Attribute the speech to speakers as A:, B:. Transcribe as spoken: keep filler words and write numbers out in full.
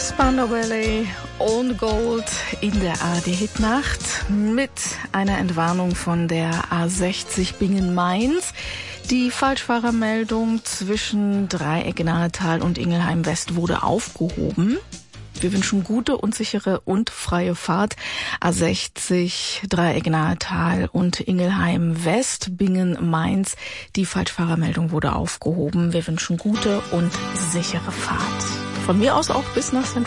A: Spandau Ballet und Gold in der A R D-Hitnacht mit einer Entwarnung von der A sechzig Bingen-Mainz. Die Falschfahrermeldung zwischen Dreieck-Nahetal und Ingelheim West wurde aufgehoben. Wir wünschen gute und sichere und freie Fahrt. A sechzig, Dreieck-Nahetal und Ingelheim West, Bingen-Mainz. Die Falschfahrermeldung wurde aufgehoben. Wir wünschen gute und sichere Fahrt. Von mir aus auch bis nach Sankt